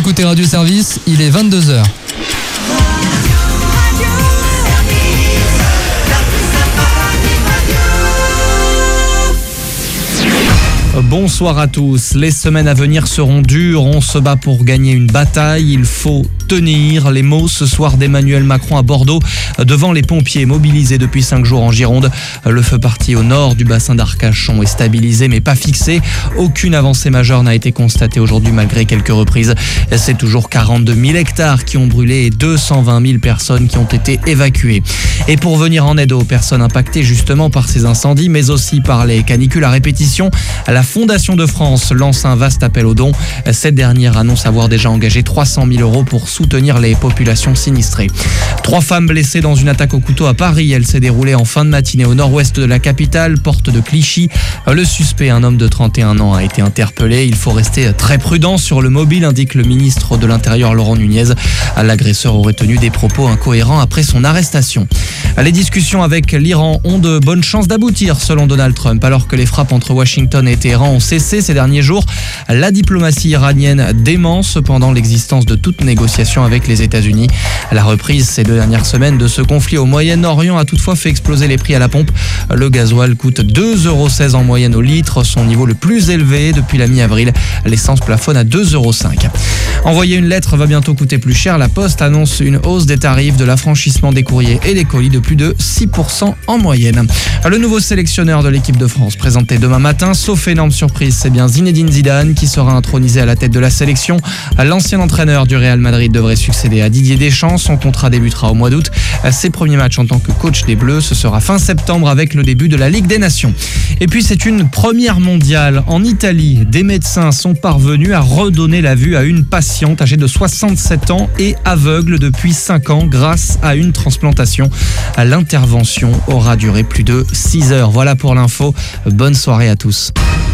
écoutez Radio Service, il est 22h. Bonsoir à tous. Les semaines à venir seront dures. On se bat pour gagner une bataille. Il faut tenir. Les mots ce soir d'Emmanuel Macron à Bordeaux devant les pompiers mobilisés depuis 5 jours en Gironde. Le feu parti au nord du bassin d'Arcachon est stabilisé mais pas fixé. Aucune avancée majeure n'a été constatée aujourd'hui malgré quelques reprises. C'est toujours 42 000 hectares qui ont brûlé et 220 000 personnes qui ont été évacuées. Et pour venir en aide aux personnes impactées justement par ces incendies mais aussi par les canicules à répétition, la Fondation de France lance un vaste appel aux dons. Cette dernière annonce avoir déjà engagé 300 000 € pour soutenir les populations sinistrées. 3 femmes blessées dans une attaque au couteau à Paris. Elle s'est déroulée en fin de matinée au nord-ouest de la capitale, porte de Clichy. Le suspect, un homme de 31 ans, a été interpellé. Il faut rester très prudent sur le mobile, indique le ministre de l'Intérieur Laurent Nunez. L'agresseur aurait tenu des propos incohérents après son arrestation. Les discussions avec l'Iran ont de bonnes chances d'aboutir selon Donald Trump. Alors que les frappes entre Washington et Téhéran ont cessé ces derniers jours, la diplomatie iranienne dément cependant l'existence de toute négociation avec les États-Unis. La reprise ces 2 dernières semaines de ce conflit au Moyen-Orient a toutefois fait exploser les prix à la pompe. Le gasoil coûte 2,16 € en moyenne au litre, son niveau le plus élevé depuis la mi-avril. L'essence plafonne à 2,05 €. Envoyer une lettre va bientôt coûter plus cher. La Poste annonce une hausse des tarifs de l'affranchissement des courriers et des colis de plus de 6% en moyenne. Le nouveau sélectionneur de l'équipe de France présenté demain matin, sauf énorme surprise, c'est bien Zinedine Zidane qui sera intronisé à la tête de la sélection. L'ancien entraîneur du Real Madrid devrait succéder à Didier Deschamps. Son contrat débutera au mois d'août. Ses premiers matchs en tant que coach des Bleus, ce sera fin septembre avec le début de la Ligue des Nations. Et puis c'est une première mondiale. En Italie, des médecins sont parvenus à redonner la vue à une patiente âgée de 67 ans et aveugle depuis 5 ans grâce à une transplantation. L'intervention aura duré plus de 6 heures. Voilà pour l'info. Bonne soirée à tous.